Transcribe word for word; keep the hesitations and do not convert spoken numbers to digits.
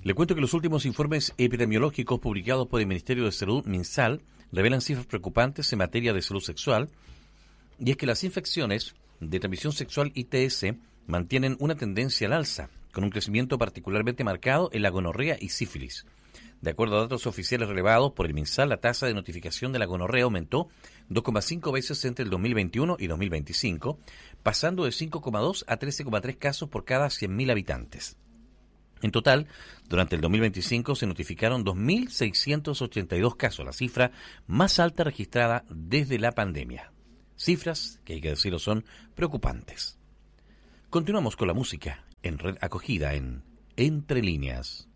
Le cuento que los últimos informes epidemiológicos publicados por el Ministerio de Salud, MinSal, revelan cifras preocupantes en materia de salud sexual, y es que las infecciones de transmisión sexual I T S mantienen una tendencia al alza, con un crecimiento particularmente marcado en la gonorrea y sífilis. De acuerdo a datos oficiales relevados por el MinSal, la tasa de notificación de la gonorrea aumentó dos coma cinco veces entre el dos mil veintiuno y dos mil veinticinco, pasando de cinco coma dos a trece coma tres casos por cada cien mil habitantes. En total, durante el dos mil veinticinco se notificaron dos mil seiscientos ochenta y dos casos, la cifra más alta registrada desde la pandemia. Cifras que, hay que decirlo, son preocupantes. Continuamos con la música en Red Acogida en Entre Líneas.